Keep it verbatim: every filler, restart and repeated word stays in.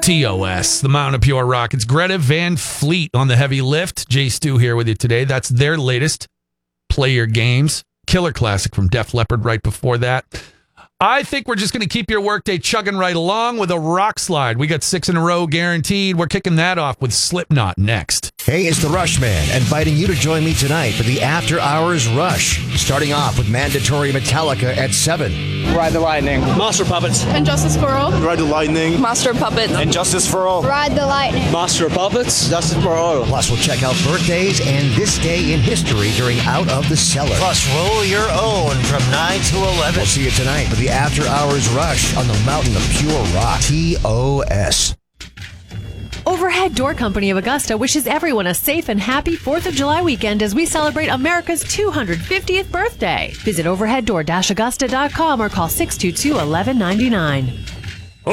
T O S, the Mountain of Pure Rock. It's Greta Van Fleet on the heavy lift. Jay Stu here with you today. That's their latest Play Your Games. Killer classic from Def Leppard right before that. I think we're just going to keep your workday chugging right along with a rock slide. We got six in a row guaranteed. We're kicking that off with Slipknot next. Hey, it's the Rush Man, inviting you to join me tonight for the After Hours Rush. Starting off with mandatory Metallica at seven. Ride the Lightning. Master Puppets. And Justice for All. Ride the Lightning. Master Puppets. And Justice for All. Ride the Lightning. Master Puppets. Justice for All. Plus, we'll check out birthdays and this day in history during Out of the Cellar. Plus, roll your own from nine to eleven. We'll see you tonight for the After Hours Rush on the Mountain of Pure Rock. T O S. Overhead Door Company of Augusta wishes everyone a safe and happy fourth of July weekend as we celebrate America's two hundred fiftieth birthday. Visit overhead door dash augusta dot com or call six two two, one one nine nine.